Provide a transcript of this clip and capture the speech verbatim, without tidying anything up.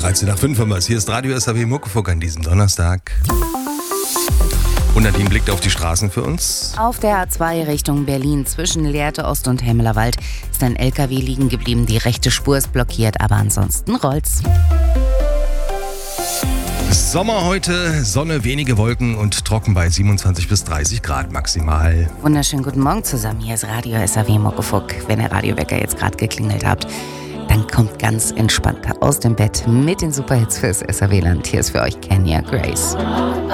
dreizehn nach fünf haben wir es. Hier ist Radio S R W Muckefuck an diesem Donnerstag. Und Nadine blickt auf die Straßen für uns. Auf der A zwei Richtung Berlin zwischen Lehrte Ost und Helmeler Wald ist ein L K W liegen geblieben. Die rechte Spur ist blockiert, aber ansonsten rollt's. Sommer heute, Sonne, wenige Wolken und trocken bei siebenundzwanzig bis dreißig Grad maximal. Wunderschönen guten Morgen zusammen. Hier ist Radio S R W Muckefuck. Wenn der Radiowecker jetzt gerade geklingelt habt, dann kommt ganz entspannt aus dem Bett mit den Superhits fürs S R W-Land. Hier ist für euch Kenya Grace.